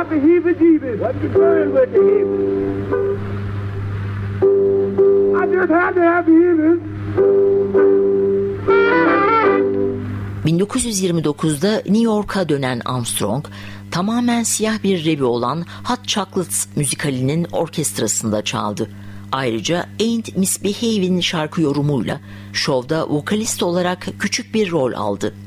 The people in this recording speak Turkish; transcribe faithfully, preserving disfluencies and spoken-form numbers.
got the heebie-jeebies. What you doing with the heebie? I just had to have the heebies. bin dokuz yüz yirmi dokuzda New York'a dönen Armstrong, tamamen siyah bir revi olan Hot Chocolates müzikalinin orkestrasında çaldı. Ayrıca Ain't Misbehavin' şarkı yorumuyla şovda vokalist olarak küçük bir rol aldı.